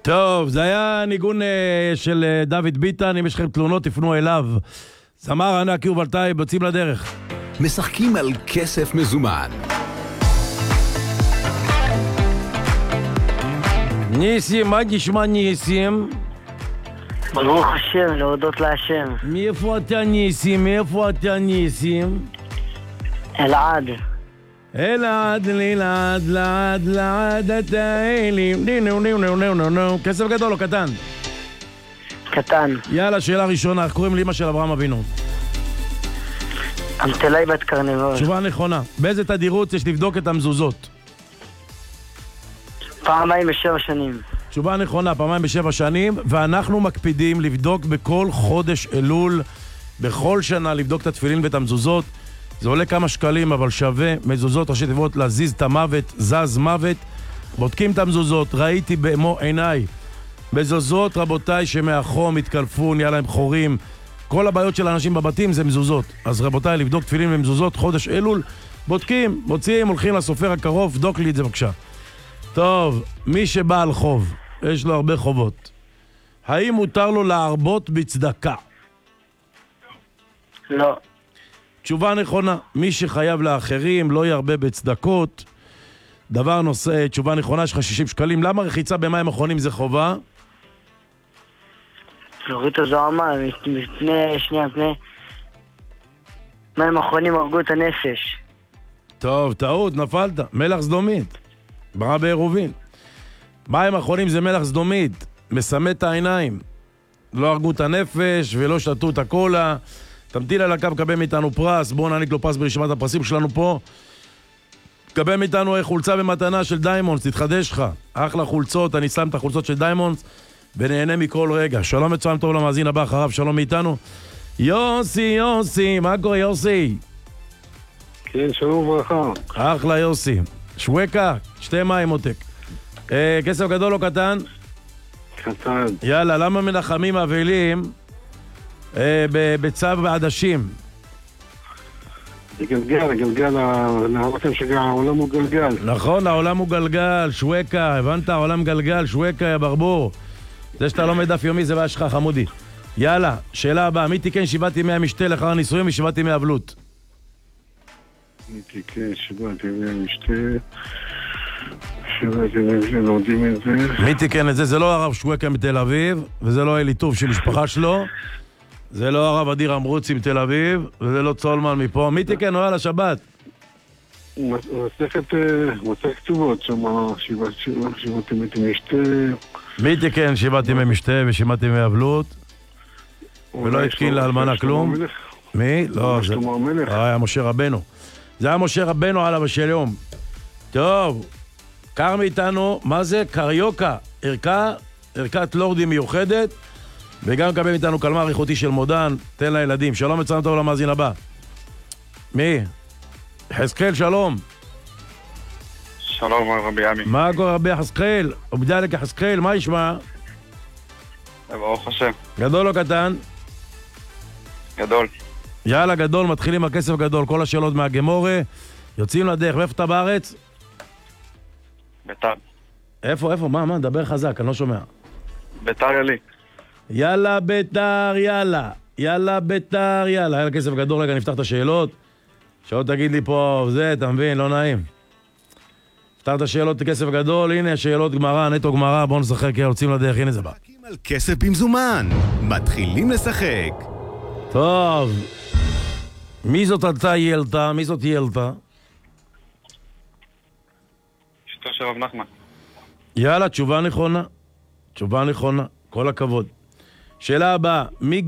טוב, זה היה ניגון של דוד ביטן. אם יש לכם תלונות תפנו אליו. זמר ענק יובל טייב, יוצאים לדרך. משחקים על כסף מזומן. ניסים, מה נשמע ניסים? ברוך השם, להודות להשם. מאיפה אתה ניסים? מאיפה אתה ניסים? אלעד. אלעד, לילעד, לעד, לעד, אתה אלים. נו, נו, נו, נו, נו, נו. כסף גדול או קטן? קטן. יאללה, שאלה ראשונה. איך קוראים לאמא של אברהם אבינו? אמתלי בת קרנבול. תשובה נכונה. באיזה תדירות יש לבדוק את המזוזות? פעמיים ב7 שנים. תשובה נכונה, פעמיים ב7 שנים, ואנחנו מקפידים לבדוק בכל חודש אלול, בכל שנה לבדוק את התפילין ואת המזוזות. זה עולה כמה שקלים, אבל שווה. מזוזות, ראשי תיבות, להזיז את המוות, זז מוות. בודקים את המזוזות, ראיתי במו עיניי. מזוזות, רבותיי, שמאחור מתקלפו, נהיה להם חורים. כל הבעיות של האנשים בבתים זה מזוזות. אז רבותיי, לבדוק תפילין ומזוזות, חודש אלול, בודקים, מוציאים, הולכים לסופר הקרוב, בדוק לי את זה בבקשה. טוב, מי שבא על חוב, יש לו הרבה חובות. האם מותר לו להרבות בצדקה? לא. תשובה נכונה, מי שחייב לאחרים לא ירבה בצדקות. דבר נושא, תשובה נכונה, יש לך 60 שקלים. למה רחיצה במים אחרונים זה חובה? להוריד את הזוהמה, מפני מים אחרונים הרגו את הנפש. טוב, טעות, נפלת. מלח סדומית. ברא בעירובין. מים אחרונים זה מלח סדומית. מסמא את העיניים. לא הרגו את הנפש ולא שתו את הקולה. תמתין על הקו, קבל מאיתנו פרס. בואו נעניק לו פרס ברשימת הפרסים שלנו פה. קבל מאיתנו חולצה במתנה של דיימונדס, תתחדש לך. אחלה חולצות, אני שם את החולצות של דיימונדס ונהנה מכל רגע. שלום מצוין טוב למאזין הבא, אחריו שלום מאיתנו. יוסי, מה קורה יוסי? כן, שלום וברכה. אחלה יוסי. שווקה, שתי מים עותק. כסף גדול או קטן? קטן. יאללה, למה מנחמים אבלים בצו בעדשים? גלגל, להראתם שהעולם הוא גלגל. נכון, העולם הוא גלגל, שווקה, הבנת? העולם גלגל, שווקה, יא ברבור. זה שאתה לומד דף יומי זה בעיה שלך, חמודי. יאללה, שאלה הבאה, מי תיקן 7 ימי המשתה לאחר הנישואים ו7 ימי אבלות? מי תיקן 7 ימי המשתה, 7 ימי המשתה, לומדים את זה. מי תיקן את זה? זה לא הרב שווקה מתל אביב, וזה לא אלי טוב של משפחה שלו, זה לא הרב אדיר אמרוצי מתל אביב, וזה לא צולמן מפה. מי תיקן? נועל השבת. מסכת כתובות, שם 7 ימי משתה. מי תיקן 7 ימי משתה ו7 ימי אבלות? ולא התקין לאלמנה כלום? מי? לא, זה היה משה רבנו. זה היה משה רבנו עליו השלום. טוב, קר מאיתנו, מה זה? קריוקה, ערכת לורדים מיוחדת, וגם קבל מאיתנו קלמר איכותי של מודן, תן לילדים. שלום מצוין טוב למאזין הבא. מי? חזקאל, שלום. שלום רבי עמי. מה קורה רבי חזקאל? ובדלק חזקאל, מה ישמע? ברוך השם. גדול או קטן? גדול. יאללה, גדול, מתחילים הכסף גדול. כל השאלות מהגמורה, יוצאים לדרך. ואיפה אתה בארץ? ביתר. איפה? מה? דבר חזק, אני לא שומע. ביתר ילי. יאללה ביתר, יאללה ביתר, יאללה כסף גדול. רגע, נפתח את השאלות. שאלות תגיד לי פה, זה, אתה מבין, לא נעים. נפתח את השאלות, כסף גדול, הנה שאלות גמרא, נטו גמרא, בואו נשחק, יוצאים לדרך, הנה זה בא. משחקים על כסף במזומן. מתחילים לשחק. טוב. מי זאת אתה ילתה? מי זאת ילתה? אשתו של רב נחמן. יאללה, תשובה נכונה. כל הכבוד. שאלה הבאה, מי